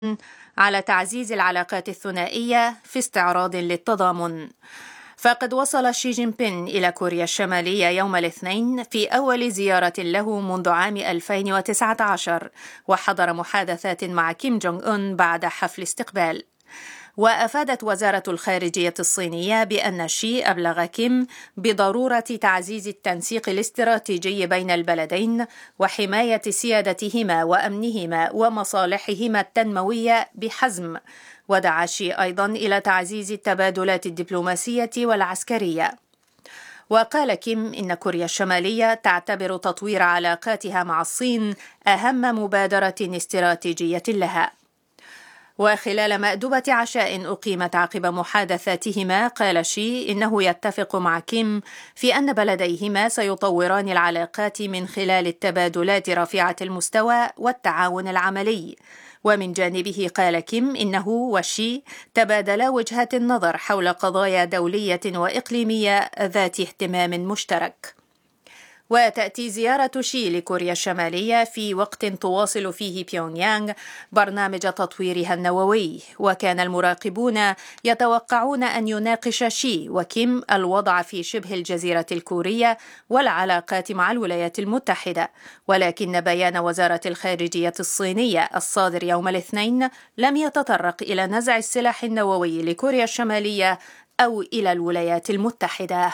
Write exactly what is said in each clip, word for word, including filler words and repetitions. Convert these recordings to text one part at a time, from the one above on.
على تعزيز العلاقات الثنائية في استعراض للتضامن. فقد وصل شي جين بين إلى كوريا الشمالية يوم الاثنين في أول زيارة له منذ عام ألفين وتسعة عشر، وحضر محادثات مع كيم جونغ أون بعد حفل استقبال. وأفادت وزارة الخارجية الصينية بأن شي أبلغ كيم بضرورة تعزيز التنسيق الاستراتيجي بين البلدين وحماية سيادتهما وأمنهما ومصالحهما التنموية بحزم. ودعا شي أيضا إلى تعزيز التبادلات الدبلوماسية والعسكرية. وقال كيم إن كوريا الشمالية تعتبر تطوير علاقاتها مع الصين أهم مبادرة استراتيجية لها. وخلال مأدبة عشاء أقيمت عقب محادثاتهما، قال شي إنه يتفق مع كيم في أن بلديهما سيطوران العلاقات من خلال التبادلات رفيعة المستوى والتعاون العملي. ومن جانبه قال كيم إنه وشي تبادلا وجهات النظر حول قضايا دولية وإقليمية ذات اهتمام مشترك. وتأتي زيارة شي لكوريا الشمالية في وقت تواصل فيه بيونغ يانغ برنامج تطويرها النووي، وكان المراقبون يتوقعون أن يناقش شي وكيم الوضع في شبه الجزيرة الكورية والعلاقات مع الولايات المتحدة. ولكن بيان وزارة الخارجية الصينية الصادر يوم الاثنين لم يتطرق إلى نزع السلاح النووي لكوريا الشمالية أو إلى الولايات المتحدة.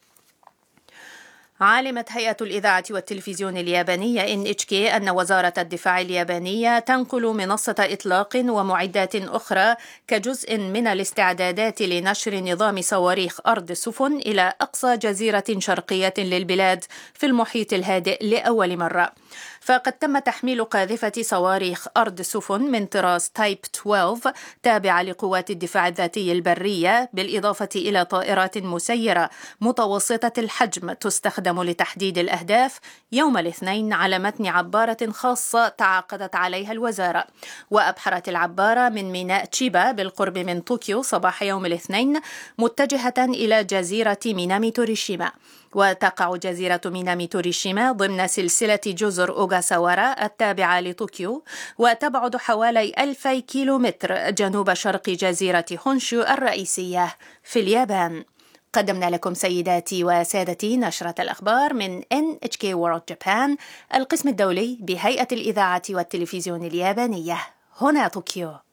علمت هيئة الإذاعة والتلفزيون اليابانية إن إتش كي أن وزارة الدفاع اليابانية تنقل منصة إطلاق ومعدات أخرى كجزء من الاستعدادات لنشر نظام صواريخ أرض سفن إلى أقصى جزيرة شرقية للبلاد في المحيط الهادئ لأول مرة. فقد تم تحميل قاذفة صواريخ أرض سفن من طراز تايب اثنا عشر تابعة لقوات الدفاع الذاتي البرية، بالإضافة إلى طائرات مسيرة متوسطة الحجم تستخدم لتحديد الأهداف يوم الاثنين على متن عبارة خاصة تعاقدت عليها الوزارة. وأبحرت العبارة من ميناء تشيبا بالقرب من طوكيو صباح يوم الاثنين متجهة إلى جزيرة مينامي توريشيما. وتقع جزيرة مينامي توريشيما ضمن سلسلة جزر أوغاساوارا التابعة لطوكيو، وتبعد حوالي ألفي كيلومتر جنوب شرق جزيرة هونشو الرئيسية في اليابان. قدمنا لكم سيداتي وسادتي نشرة الأخبار من إن إتش كي World Japan، القسم الدولي بهيئة الإذاعة والتلفزيون اليابانية، هنا طوكيو.